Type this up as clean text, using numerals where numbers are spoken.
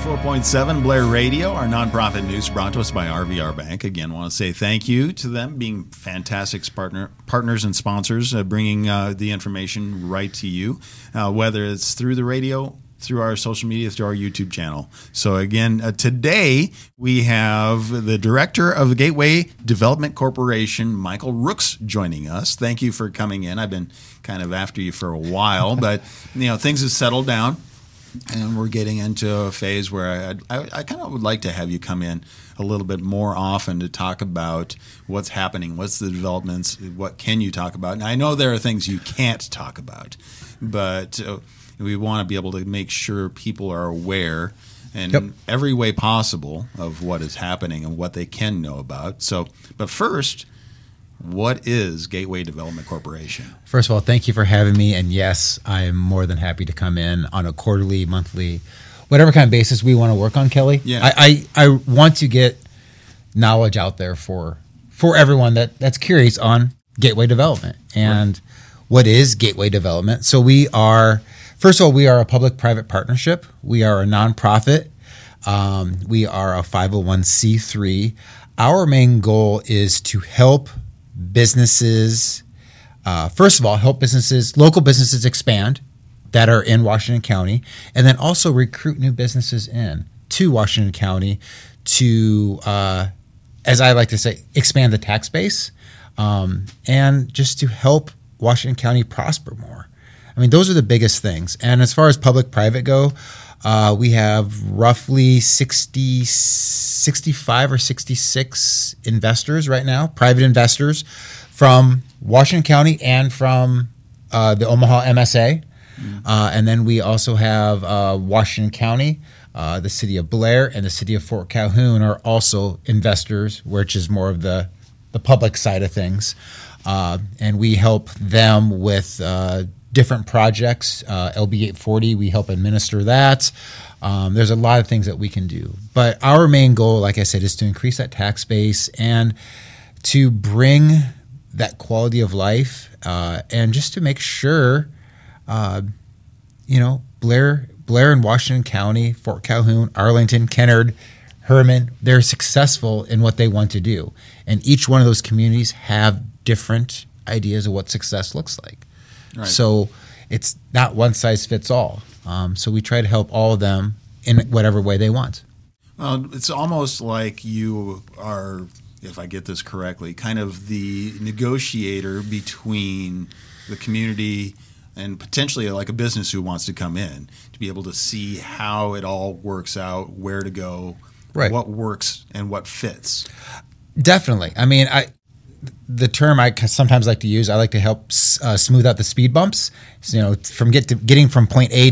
94.7 Blair Radio, our nonprofit news brought to us by RVR Bank. Again, want to say thank you to them being fantastic partners and sponsors, bringing the information right to you, whether it's through the radio, through our social media, through our YouTube channel. So again, today we have the director of the Gateway Development Corporation, Michael Rooks, joining us. Thank you for coming in. I've been kind of after you for a while, but things have settled down, and we're getting into a phase where I kind of would like to have you come in a little bit more often to talk about what's happening, what's the developments, what can you talk about. Now, I know there are things you can't talk about, but we want to be able to make sure people are aware in every way possible of what is happening and what they can know about. So, but first, what is Gateway Development Corporation? First of all, thank you for having me. And yes, I am more than happy to come in on a quarterly, monthly, whatever kind of basis we want to work on, Kelly. Yeah. I want to get knowledge out there for everyone that's curious on Gateway Development. And what is Gateway Development? So first of all, we are a public-private partnership. We are a nonprofit. We are a 501c3. Our main goal is to help businesses, first of all, local businesses expand that are in Washington County, and then also recruit new businesses to Washington County to, as I like to say, expand the tax base, and just to help Washington County prosper more. I mean, those are the biggest things. And as far as public-private go, we have roughly 65 or 66 investors right now, private investors from Washington County and from the Omaha MSA. And then we also have Washington County, the city of Blair, and the city of Fort Calhoun are also investors, which is more of the public side of things. And we help them with different projects. LB 840, we help administer that. There's a lot of things that we can do. But our main goal, like I said, is to increase that tax base and to bring that quality of life and just to make sure, Blair and Washington County, Fort Calhoun, Arlington, Kennard, Herman, they're successful in what they want to do. And each one of those communities have different ideas of what success looks like. Right. So it's not one size fits all. So we try to help all of them in whatever way they want. Well, it's almost like you are, if I get this correctly, kind of the negotiator between the community and potentially like a business who wants to come in to be able to see how it all works out, where to go, what works and what fits. Definitely. I mean, the term I sometimes like to use, I like to help smooth out the speed bumps. From getting from point A